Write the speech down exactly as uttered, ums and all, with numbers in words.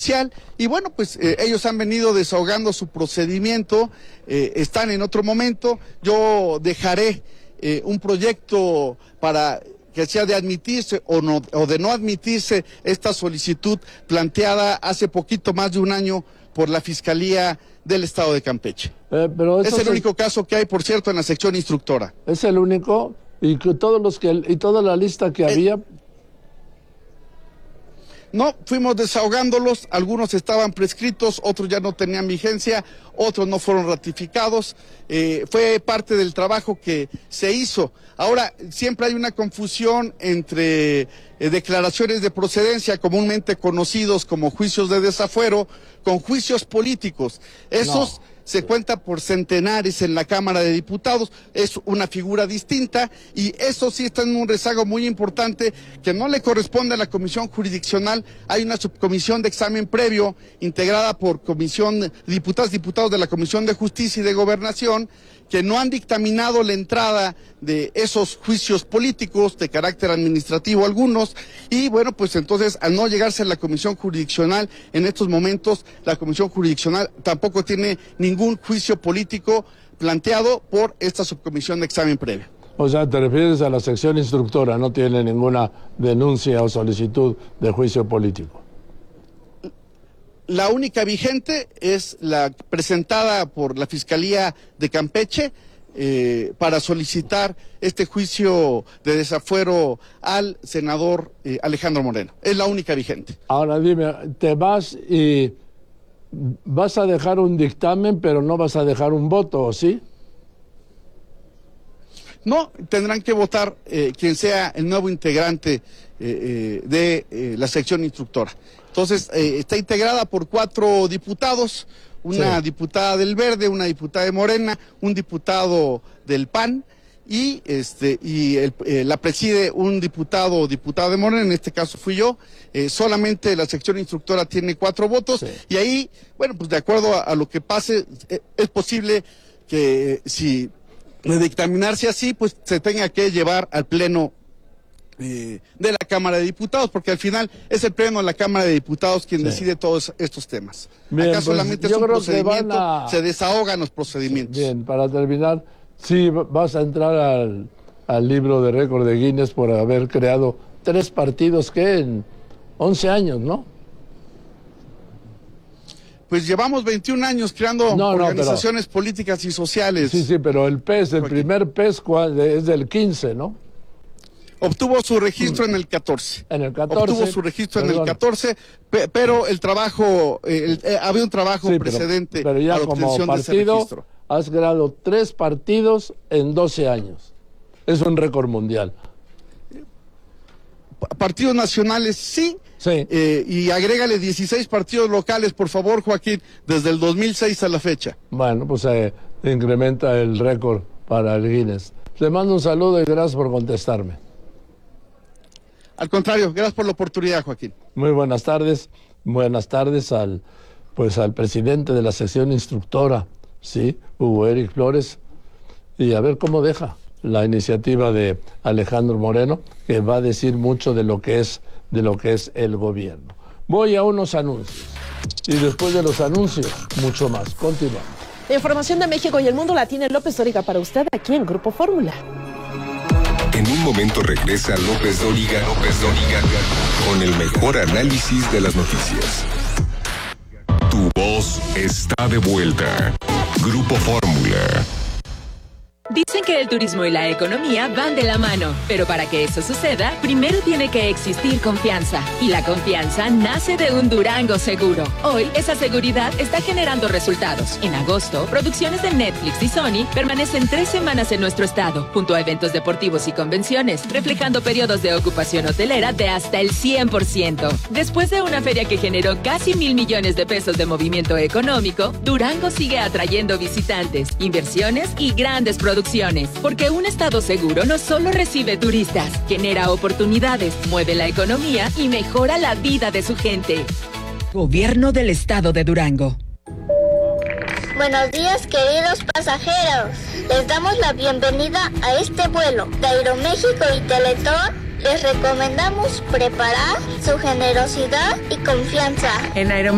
judicial y bueno, pues eh, ellos han venido desahogando su procedimiento, eh, están en otro momento. Yo dejaré eh, un proyecto para que sea de admitirse o, no, o de no admitirse esta solicitud planteada hace poquito más de un año por la Fiscalía del Estado de Campeche. Eh, pero es el se... único caso que hay, por cierto, en la sección instructora. Es el único, y que todos los que y toda la lista que eh... había. No, fuimos desahogándolos, algunos estaban prescritos, otros ya no tenían vigencia, otros no fueron ratificados, eh, fue parte del trabajo que se hizo. Ahora, siempre hay una confusión entre eh, declaraciones de procedencia, comúnmente conocidos como juicios de desafuero, con juicios políticos. Esos... No. Se cuenta por centenares en la Cámara de Diputados, es una figura distinta y eso sí está en un rezago muy importante que no le corresponde a la Comisión Jurisdiccional. Hay una subcomisión de examen previo integrada por comisión, diputadas, diputados de la Comisión de Justicia y de Gobernación, que no han dictaminado la entrada de esos juicios políticos de carácter administrativo algunos, y bueno, pues entonces al no llegarse a la Comisión Jurisdiccional en estos momentos, la Comisión Jurisdiccional tampoco tiene ningún juicio político planteado por esta subcomisión de examen previo. O sea, te refieres a la sección instructora, no tiene ninguna denuncia o solicitud de juicio político. La única vigente es la presentada por la Fiscalía de Campeche eh, para solicitar este juicio de desafuero al senador eh, Alejandro Moreno. Es la única vigente. Ahora dime, te vas y vas a dejar un dictamen, pero no vas a dejar un voto, ¿o sí? No, tendrán que votar eh, quien sea el nuevo integrante eh, eh, de eh, la sección instructora. Entonces, eh, está integrada por cuatro diputados, una sí. diputada del Verde, una diputada de Morena, un diputado del P A N y este y el, eh, la preside un diputado o diputada de Morena, en este caso fui yo. Eh, solamente la sección instructora tiene cuatro votos sí. y ahí, bueno, pues de acuerdo a, a lo que pase, eh, es posible que eh, si de dictaminarse así, pues se tenga que llevar al pleno Eh, de la Cámara de Diputados, porque al final es el pleno de la Cámara de Diputados quien sí. decide todos estos temas. Bien, Acá pues solamente es un procedimiento, a... se desahogan los procedimientos. Bien, para terminar, sí vas a entrar al, al libro de récord de Guinness por haber creado tres partidos que en once años, ¿no? Pues llevamos veintiún años creando no, organizaciones no, pero... políticas y sociales. Sí, sí, pero el P E S, el primer P E S es del quince, ¿no? Obtuvo su registro en el catorce. En el catorce. Obtuvo su registro perdón. en el catorce, pe pero el trabajo, el, eh, había un trabajo sí, precedente pero, pero ya a la obtención como partido, de ese registro. Has creado tres partidos en doce años. Es un récord mundial. Partidos nacionales, sí. Sí. Eh, y agrégale dieciséis partidos locales, por favor, Joaquín, desde el dos mil seis a la fecha. Bueno, pues eh, incrementa el récord para el Guinness. Le mando un saludo y gracias por contestarme. Al contrario, gracias por la oportunidad, Joaquín. Muy buenas tardes. Buenas tardes al, pues, al presidente de la sección instructora, sí, Hugo Eric Flores. Y a ver cómo deja la iniciativa de Alejandro Moreno, que va a decir mucho de lo que es, de lo que es el gobierno. Voy a unos anuncios. Y después de los anuncios, mucho más. Continuamos. La información de México y el mundo la tiene López Dóriga para usted aquí en Grupo Fórmula. En un momento regresa López Dóriga, López Dóriga, con el mejor análisis de las noticias. Tu voz está de vuelta. Grupo Fórmula. Dicen que el turismo y la economía van de la mano, pero para que eso suceda, primero tiene que existir confianza. Y la confianza nace de un Durango seguro. Hoy, esa seguridad está generando resultados. En agosto, producciones de Netflix y Sony permanecen tres semanas en nuestro estado, junto a eventos deportivos y convenciones, reflejando periodos de ocupación hotelera de hasta el cien por ciento. Después de una feria que generó casi mil millones de pesos de movimiento económico, Durango sigue atrayendo visitantes, inversiones y grandes producciones. Porque un estado seguro no solo recibe turistas, genera oportunidades, mueve la economía y mejora la vida de su gente. Gobierno del Estado de Durango. Buenos días, queridos pasajeros. Les damos la bienvenida a este vuelo de Aeroméxico y Teletón. Les recomendamos preparar su generosidad y confianza. En Aeroméxico